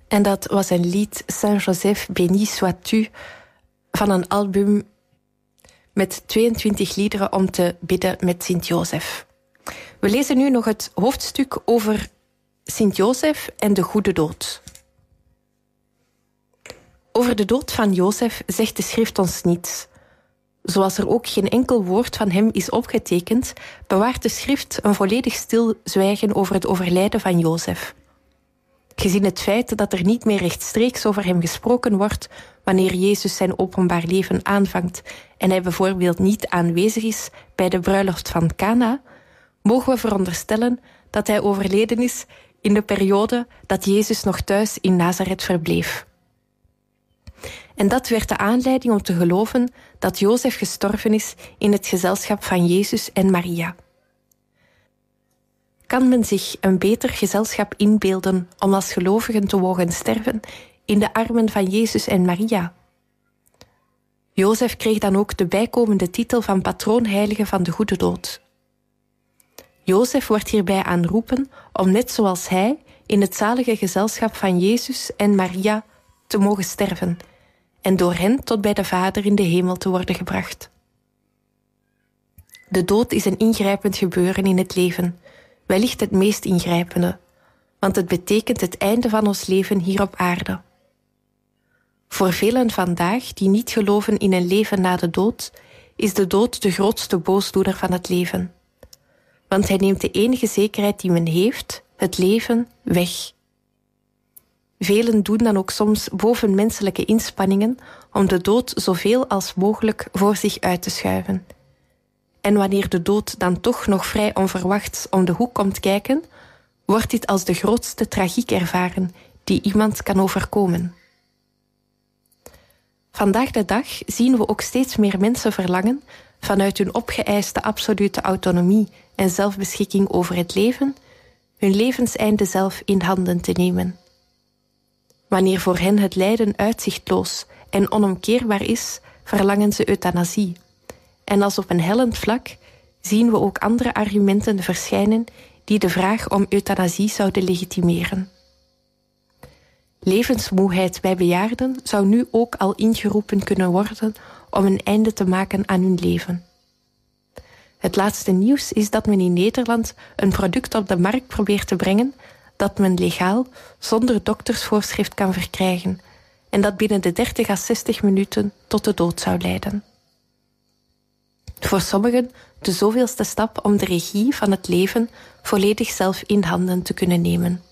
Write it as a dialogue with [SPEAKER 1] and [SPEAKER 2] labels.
[SPEAKER 1] En dat was een lied, Saint-Joseph, béni sois-tu, van een album met 22 liederen om te bidden met Sint-Jozef. We lezen nu nog het hoofdstuk over Sint-Jozef en de goede dood. Over de dood van Jozef zegt de schrift ons niets. Zoals er ook geen enkel woord van hem is opgetekend, bewaart de schrift een volledig stilzwijgen over het overlijden van Jozef. Gezien het feit dat er niet meer rechtstreeks over hem gesproken wordt wanneer Jezus zijn openbaar leven aanvangt en hij bijvoorbeeld niet aanwezig is bij de bruiloft van Cana, mogen we veronderstellen dat hij overleden is in de periode dat Jezus nog thuis in Nazareth verbleef. En dat werd de aanleiding om te geloven dat Jozef gestorven is in het gezelschap van Jezus en Maria. Kan men zich een beter gezelschap inbeelden om als gelovigen te mogen sterven in de armen van Jezus en Maria? Jozef kreeg dan ook de bijkomende titel van patroonheilige van de goede dood. Jozef wordt hierbij aanroepen om net zoals hij in het zalige gezelschap van Jezus en Maria te mogen sterven en door hen tot bij de Vader in de hemel te worden gebracht. De dood is een ingrijpend gebeuren in het leven, wellicht het meest ingrijpende, want het betekent het einde van ons leven hier op aarde. Voor velen vandaag die niet geloven in een leven na de dood, is de dood de grootste boosdoener van het leven. Want hij neemt de enige zekerheid die men heeft, het leven, weg. Velen doen dan ook soms bovenmenselijke inspanningen om de dood zoveel als mogelijk voor zich uit te schuiven. En wanneer de dood dan toch nog vrij onverwachts om de hoek komt kijken, wordt dit als de grootste tragiek ervaren die iemand kan overkomen. Vandaag de dag zien we ook steeds meer mensen verlangen vanuit hun opgeëiste absolute autonomie en zelfbeschikking over het leven, hun levenseinde zelf in handen te nemen. Wanneer voor hen het lijden uitzichtloos en onomkeerbaar is, verlangen ze euthanasie. En als op een hellend vlak zien we ook andere argumenten verschijnen die de vraag om euthanasie zouden legitimeren. Levensmoeheid bij bejaarden zou nu ook al ingeroepen kunnen worden om een einde te maken aan hun leven. Het laatste nieuws is dat men in Nederland een product op de markt probeert te brengen dat men legaal zonder doktersvoorschrift kan verkrijgen en dat binnen de 30 à 60 minuten tot de dood zou leiden. Voor sommigen de zoveelste stap om de regie van het leven volledig zelf in handen te kunnen nemen.